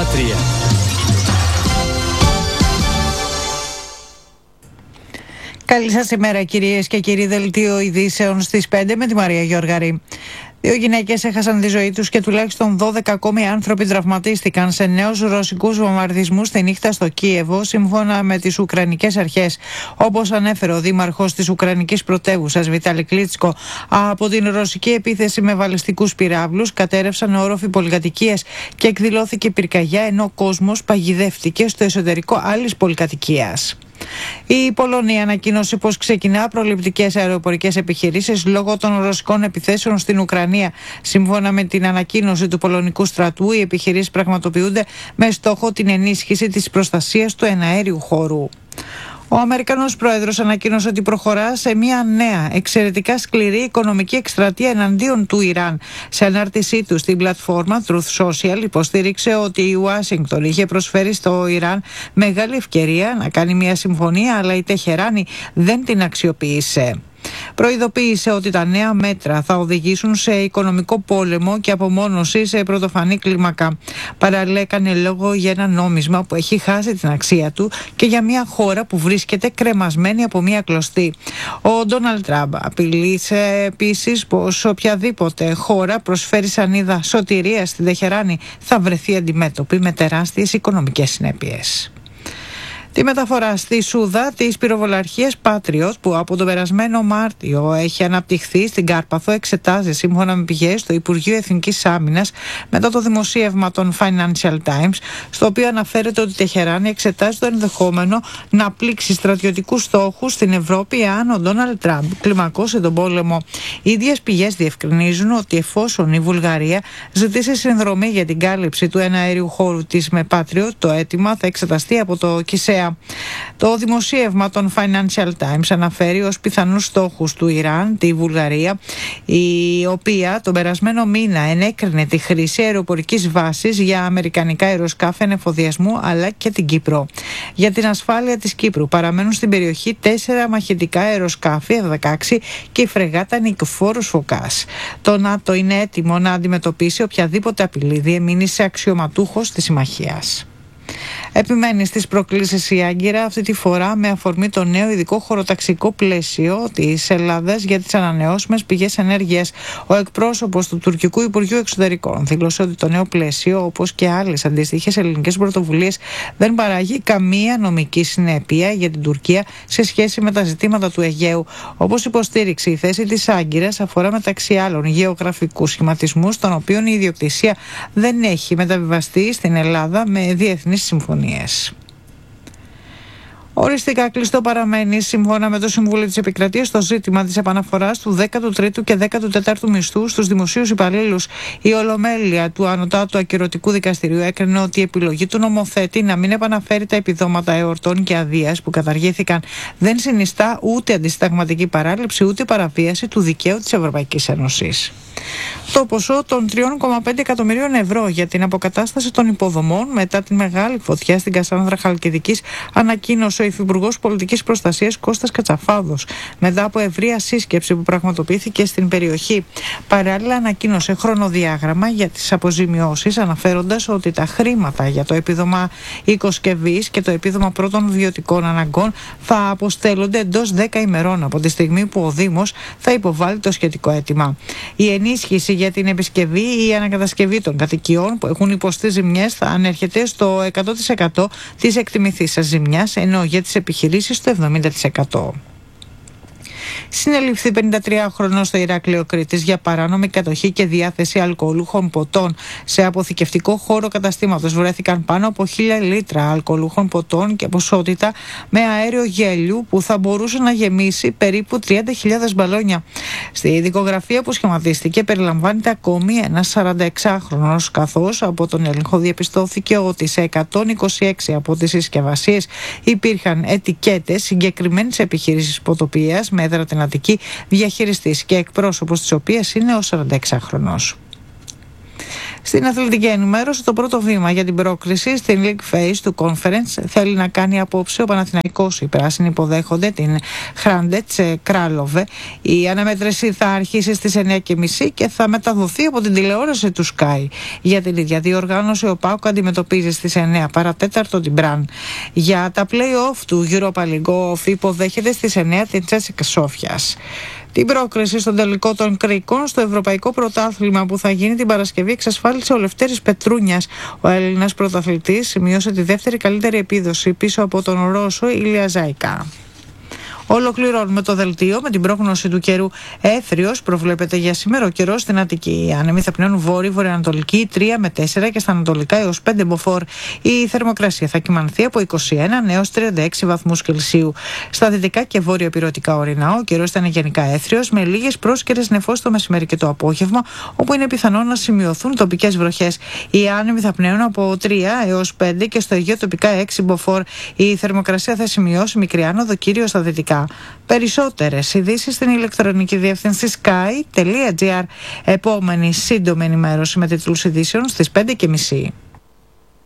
Καλή σας ημέρα κυρίες και κύριοι, δελτίο ειδήσεων στις 5 με τη Μαρία Γιώργαρη. 2 γυναίκες έχασαν τη ζωή τους και τουλάχιστον 12 ακόμη άνθρωποι τραυματίστηκαν σε νέους ρωσικούς βομβαρδισμούς τη νύχτα στο Κίεβο, σύμφωνα με τις Ουκρανικές αρχές. Όπως ανέφερε ο δήμαρχος της Ουκρανικής πρωτεύουσας, Βιτάλη Κλίτσκο, από την ρωσική επίθεση με βαλιστικούς πυράβλους κατέρευσαν όροφοι πολυκατοικίες και εκδηλώθηκε πυρκαγιά, ενώ ο κόσμος παγιδεύτηκε στο εσωτερικό άλλης πολυκατοικίας. Η Πολωνία ανακοίνωσε πως ξεκινά προληπτικές αεροπορικές επιχειρήσεις λόγω των ρωσικών επιθέσεων στην Ουκρανία. Σύμφωνα με την ανακοίνωση του πολωνικού στρατού, οι επιχειρήσεις πραγματοποιούνται με στόχο την ενίσχυση της προστασίας του εναέριου χώρου. Ο Αμερικανός πρόεδρος ανακοίνωσε ότι προχωρά σε μια νέα, εξαιρετικά σκληρή οικονομική εκστρατεία εναντίον του Ιράν. Σε ανάρτησή του στην πλατφόρμα Truth Social, υποστήριξε ότι η Ουάσιγκτον είχε προσφέρει στο Ιράν μεγάλη ευκαιρία να κάνει μια συμφωνία, αλλά η Τεχεράνη δεν την αξιοποίησε. Προειδοποίησε ότι τα νέα μέτρα θα οδηγήσουν σε οικονομικό πόλεμο και απομόνωση σε πρωτοφανή κλίμακα. Παράλληλα, έκανε λόγο για ένα νόμισμα που έχει χάσει την αξία του και για μια χώρα που βρίσκεται κρεμασμένη από μια κλωστή. Ο Ντόναλντ Τραμπ απειλήσε επίσης πως οποιαδήποτε χώρα προσφέρει σανίδα σωτηρίας στην Τεχεράνη θα βρεθεί αντιμέτωπη με τεράστιες οικονομικές συνέπειες. Τη μεταφορά στη Σούδα της πυροβολαρχίας Patriot, που από τον περασμένο Μάρτιο έχει αναπτυχθεί στην Κάρπαθο, εξετάζει σύμφωνα με πηγές στο Υπουργείο Εθνικής Άμυνας μετά το δημοσίευμα των Financial Times, στο οποίο αναφέρεται ότι η Τεχεράνη εξετάζει το ενδεχόμενο να πλήξει στρατιωτικούς στόχους στην Ευρώπη εάν ο Ντόναλντ Τραμπ κλιμακώσει τον πόλεμο. Οι ίδιες πηγές διευκρινίζουν ότι εφόσον η Βουλγαρία ζητήσει συνδρομή για την κάλυψη του εναέριου χώρου της με Patriot, το αίτημα θα εξεταστεί από το ΚΙΣΕΑ. Το δημοσίευμα των Financial Times αναφέρει ως πιθανούς στόχους του Ιράν τη Βουλγαρία, η οποία τον περασμένο μήνα ενέκρινε τη χρήση αεροπορικής βάσης για αμερικανικά αεροσκάφη ανεφοδιασμού, αλλά και την Κύπρο. Για την ασφάλεια της Κύπρου παραμένουν στην περιοχή 4 μαχητικά αεροσκάφη F-16 και η φρεγάτα Νικηφόρος Φωκάς. Το ΝΑΤΟ είναι έτοιμο να αντιμετωπίσει οποιαδήποτε απειλή διεμείνει σε αξιωματούχος της συμμαχίας. Επιμένει στις προκλήσεις η Άγκυρα, αυτή τη φορά με αφορμή το νέο ειδικό χωροταξικό πλαίσιο της Ελλάδας για τις ανανεώσιμες πηγές ενέργειας. Ο εκπρόσωπος του τουρκικού Υπουργείου Εξωτερικών δήλωσε ότι το νέο πλαίσιο, όπως και άλλες αντίστοιχες ελληνικές πρωτοβουλίες, δεν παράγει καμία νομική συνέπεια για την Τουρκία σε σχέση με τα ζητήματα του Αιγαίου. Όπως υποστήριξε, η θέση της Άγκυρας αφορά μεταξύ άλλων γεωγραφικούς σχηματισμούς, των οποίων η ιδιοκτησία δεν έχει μεταβιβαστεί στην Ελλάδα με διεθνείς συμφωνίες. Οριστικά κλειστό παραμένει, σύμφωνα με το Συμβούλιο της Επικρατείας, το ζήτημα της επαναφοράς του 13ου και 14ου μισθού στους δημοσίους υπαλλήλους. Η Ολομέλεια του Ανωτάτου Ακυρωτικού Δικαστηρίου έκρινε ότι η επιλογή του νομοθέτη να μην επαναφέρει τα επιδόματα εορτών και αδείας που καταργήθηκαν δεν συνιστά ούτε αντισυνταγματική παράληψη ούτε παραβίαση του δικαίου της Ευρωπαϊκής Ένωσης. Το ποσό των 3,5 εκατομμυρίων ευρώ για την αποκατάσταση των υποδομών μετά τη μεγάλη φωτιά στην Κασάνδρα Χαλκιδικής ανακοίνωσε ο Υφυπουργός Πολιτικής Προστασίας Κώστας Κατσαφάδος μετά από ευρεία σύσκεψη που πραγματοποιήθηκε στην περιοχή. Παράλληλα, ανακοίνωσε χρονοδιάγραμμα για τις αποζημιώσεις, αναφέροντας ότι τα χρήματα για το επίδομα οικοσκευής και το επίδομα πρώτων βιωτικών αναγκών θα αποστέλλονται εντός 10 ημερών από τη στιγμή που ο Δήμος θα υποβάλει το σχετικό αίτημα. Η ενίσχυση για την επισκευή ή ανακατασκευή των κατοικιών που έχουν υποστεί ζημιές θα ανέρχεται στο 100% της εκτιμηθήσας ζημιάς, ενώ για τις επιχειρήσεις στο 70%. Συνελήφθη 53χρονος στο Ηράκλειο Κρήτης για παράνομη κατοχή και διάθεση αλκοολούχων ποτών. Σε αποθηκευτικό χώρο καταστήματος βρέθηκαν πάνω από 1.000 λίτρα αλκοολούχων ποτών και ποσότητα με αέριο γέλιου που θα μπορούσε να γεμίσει περίπου 30.000 μπαλόνια. Στη δικογραφία που σχηματίστηκε περιλαμβάνεται ακόμη ένας 46χρονος, καθώς από τον έλεγχο διαπιστώθηκε ότι σε 126 από τις συσκευασίες υπήρχαν ετικέτες συγκεκριμένης επιχείρησης ποτοπίας με έδρα την Αττική, διαχειριστής και εκπρόσωπος της οποίας είναι ο 46χρονος. Στην αθλητική ενημέρωση, το πρώτο βήμα για την πρόκριση στην League Phase του Conference θέλει να κάνει απόψε ο Παναθηναϊκός. Οι πράσινοι υποδέχονται την Χράντετς Κράλοβε. Η αναμέτρηση θα αρχίσει στις 9.30 και θα μεταδοθεί από την τηλεόραση του Sky. Για την ίδια διοργάνωση, ο ΠΑΟΚ αντιμετωπίζει στις 9 παρατέταρτο την Μπραν. Για τα play-off του Europa League, ο ΟΦ υποδέχεται στις 9 την Τσέσικα Σόφιας. Την πρόκριση στον τελικό των Κρίκων στο Ευρωπαϊκό Πρωτάθλημα που θα γίνει την Παρασκευή εξασφάλισε ο Λευτέρης Πετρούνιας. Ο Έλληνας πρωταθλητής σημείωσε τη δεύτερη καλύτερη επίδοση πίσω από τον Ρώσο Ηλία Ζάικα. Ολοκληρώνουμε το δελτίο με την πρόγνωση του καιρού. Έθριος προβλέπεται για σήμερα ο καιρός στην Αττική. Οι άνεμοι θα πνέουν βόρειο-βορειοανατολική 3 με 4 και στα ανατολικά έως 5 μποφόρ. Η θερμοκρασία θα κυμανθεί από 21 έως 36 βαθμούς Κελσίου. Στα δυτικά και βόρειο-ηπειρωτικά ορεινά ο καιρός ήταν γενικά έθριος με λίγες πρόσκαιρες νεφώσεις το μεσημέρι και το απόγευμα, όπου είναι πιθανό να σημειωθούν τοπικές βροχές. Οι άνεμοι θα πνέουν από 3 έως 5 και στο Αιγαίο τοπικά 6 μποφόρ. Η θερμοκρασία θα σημειώσει μικρή άνοδο κυρίως στα δυτικά. Περισσότερες ειδήσεις στην ηλεκτρονική διεύθυνση sky.gr. Επόμενη σύντομη ενημέρωση με τίτλους ειδήσεων στις 5.30.